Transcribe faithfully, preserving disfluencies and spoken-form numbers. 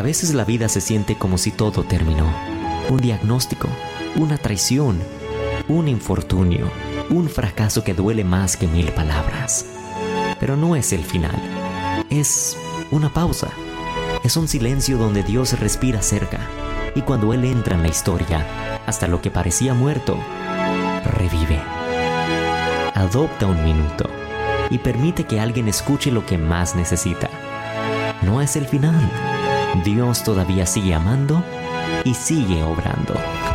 A veces la vida se siente como si todo terminó. Un diagnóstico, una traición, un infortunio, un fracaso que duele más que mil palabras. Pero no es el final. Es una pausa. Es un silencio donde Dios respira cerca. Y cuando Él entra en la historia, hasta lo que parecía muerto, revive. Adopta un minuto y permite que alguien escuche lo que más necesita. No es el final. Dios todavía sigue amando y sigue obrando.